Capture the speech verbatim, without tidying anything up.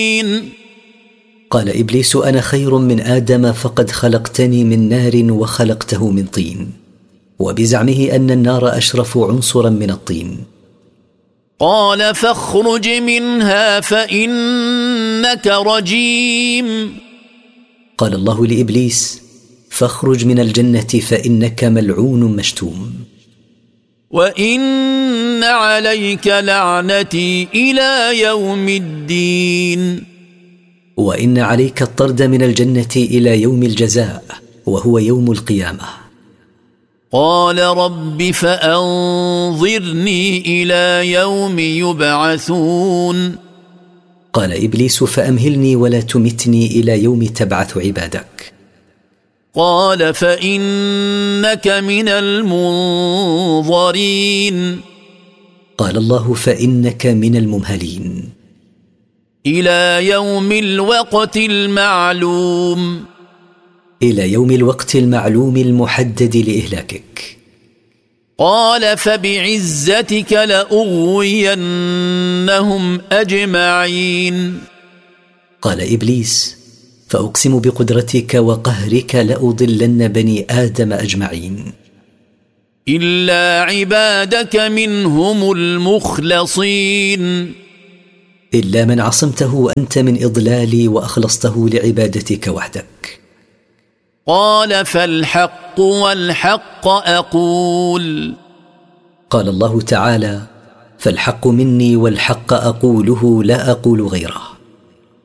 قال إبليس: أنا خير من آدم، فقد خلقتني من نار وخلقته من طين، وبزعمه أن النار أشرف عنصرا من الطين. قال: فاخرج منها فإنك رجيم. قال الله لإبليس: فاخرج من الجنة فإنك ملعون مشتوم. وإن عليك لعنتي إلى يوم الدين. وإن عليك الطرد من الجنة إلى يوم الجزاء، وهو يوم القيامة. قال: رب فأنظرني إلى يوم يبعثون. قال إبليس: فأمهلني ولا تمتني إلى يوم تبعث عبادك. قال: فإنك من المنظرين. قال الله: فإنك من الممهلين إلى يوم الوقت المعلوم. إلى يوم الوقت المعلوم المحدد لإهلاكك. قال: فبعزتك لأغوينهم أجمعين. قال إبليس: فأقسم بقدرتك وقهرك لأضلن بني آدم أجمعين إلا عبادك منهم المخلصين. إلا من عصمته أنت من إضلالي وأخلصته لعبادتك وحدك. قال: فالحق والحق أقول. قال الله تعالى: فالحق مني والحق أقوله لا أقول غيره.